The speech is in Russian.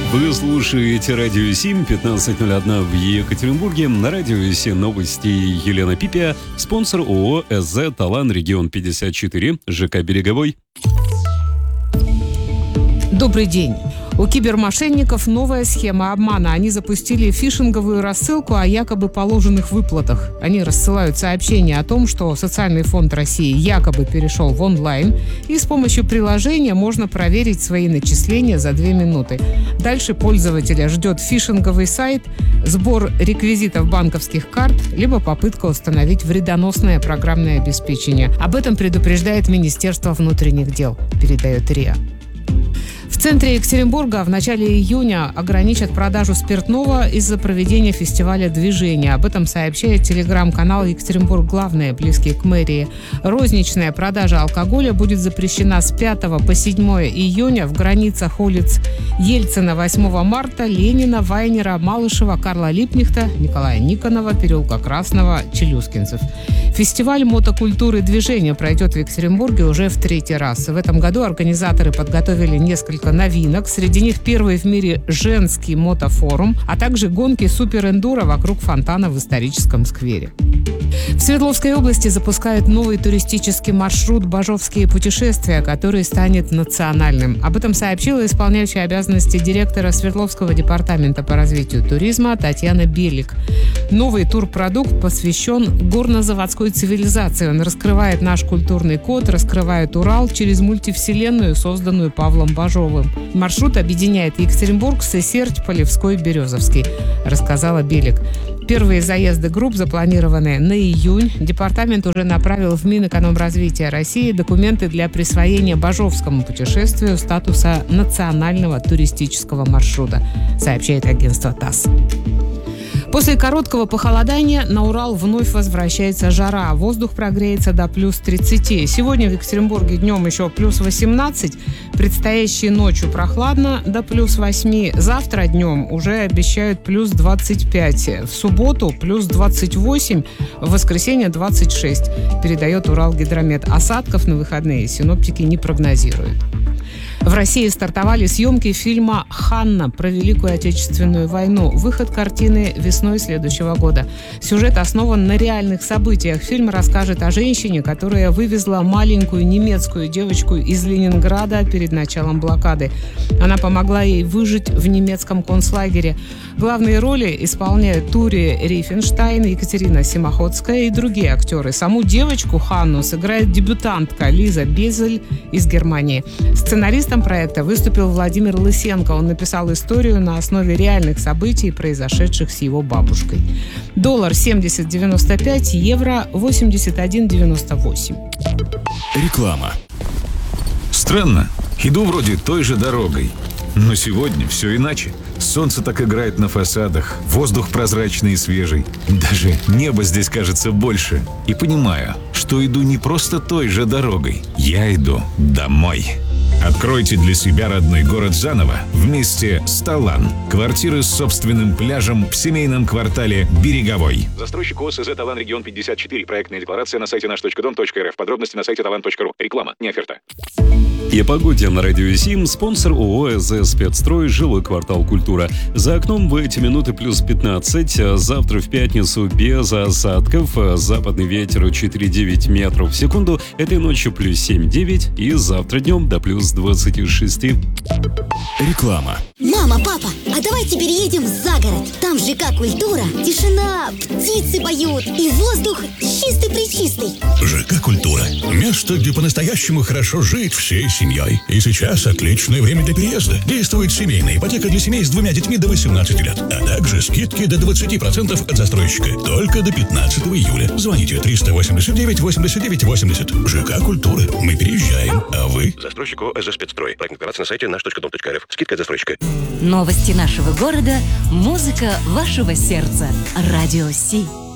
Вы слушаете Радио 7, 15:01 в Екатеринбурге. На Радио 7 новости Елена Пипия, спонсор ООО СЗ «Талан Регион 54», ЖК «Береговой». Добрый день. У кибермошенников новая схема обмана. Они запустили фишинговую рассылку о якобы положенных выплатах. Они рассылают сообщения о том, что Социальный фонд России якобы перешел в онлайн, и с помощью приложения можно проверить свои начисления за 2 минуты. Дальше пользователя ждет фишинговый сайт, сбор реквизитов банковских карт, либо попытка установить вредоносное программное обеспечение. Об этом предупреждает Министерство внутренних дел, передает РИА. В центре Екатеринбурга в начале июня ограничат продажу спиртного из-за проведения фестиваля движения. Об этом сообщает телеграм-канал «Екатеринбург Главное», близкий к мэрии. Розничная продажа алкоголя будет запрещена с 5 по 7 июня в границах улиц Ельцина 8 марта, Ленина, Вайнера, Малышева, Карла Липнихта, Николая Никонова, переулка Красного, Челюскинцев. Фестиваль мотокультуры движения пройдет в Екатеринбурге уже в 3-й раз. В этом году организаторы подготовили несколько новинок. Среди них первый в мире женский мотофорум, а также гонки суперэндуро вокруг фонтана в историческом сквере. В Свердловской области запускают новый туристический маршрут «Бажовские путешествия», который станет национальным. Об этом сообщила исполняющая обязанности директора Свердловского департамента по развитию туризма Татьяна Белик. Новый турпродукт посвящен горнозаводской цивилизации. Он раскрывает наш культурный код, раскрывает Урал через мультивселенную, созданную Павлом Бажовым. Маршрут объединяет Екатеринбург, Сысерть, Полевской, Березовский, рассказала Белик. Первые заезды групп запланированы на июнь. Департамент уже направил в Минэкономразвития России документы для присвоения Бажовскому путешествию статуса национального туристического маршрута, сообщает агентство ТАСС. После короткого похолодания на Урал вновь возвращается жара. Воздух прогреется до плюс 30. Сегодня в Екатеринбурге днем еще плюс 18. Предстоящей ночью прохладно до плюс 8. Завтра днем уже обещают плюс 25. В субботу плюс 28. В воскресенье 26. Передает Уралгидромет. Осадков на выходные синоптики не прогнозируют. В России стартовали съемки фильма «Ханна» про Великую Отечественную войну. Выход картины весной следующего года. Сюжет основан на реальных событиях. Фильм расскажет о женщине, которая вывезла маленькую немецкую девочку из Ленинграда перед началом блокады. Она помогла ей выжить в немецком концлагере. Главные роли исполняют Тури Рифенштайн, Екатерина Симоходская и другие актеры. Саму девочку Ханну сыграет дебютантка Лиза Безель из Германии. Сценаристом проекта выступил Владимир Лысенко. Он написал историю на основе реальных событий, произошедших с его бабушкой. Доллар 70.95, евро 81.98. Реклама. Странно. Иду вроде той же дорогой. Но сегодня все иначе. Солнце так играет на фасадах, воздух прозрачный и свежий. Даже небо здесь кажется больше. И понимаю, что иду не просто той же дорогой. Я иду домой. Откройте для себя родной город заново вместе с «Талан». Квартиры с собственным пляжем в семейном квартале «Береговой». Застройщик ООО СЗ «Талан Регион 54». Проектная декларация на сайте наш.дом.рф. Подробности на сайте talan.ru. Реклама, не оферта. И о погоде на Радио 7. Спонсор ООО СЗ «Спецстрой», жилой квартал «Культура». За окном в эти минуты плюс 15. Завтра в пятницу без осадков. Западный ветер 4,9 метров в секунду. Этой ночью плюс 7,9. И завтра днем до плюс 26. Реклама. Мама, папа, а давайте переедем за город. Там ЖК «Культура», тишина, птицы поют и воздух чистый-пречистый. ЖК «Культура» – место, где по-настоящему хорошо жить всей семьей. И сейчас отличное время для переезда. Действует семейная ипотека для семей с 2 детьми до 18 лет, а также скидки до 20% от застройщика. Только до 15 июля. Звоните 389 89 80. ЖК «Культура». Мы переезжаем, а вы? Застройщик ООО СЗ «Спецстрой». Проектная декларация на сайте наш.дом.рф. Скидка от застройщика. Новости нашего города, музыка вашего сердца. Радио Си.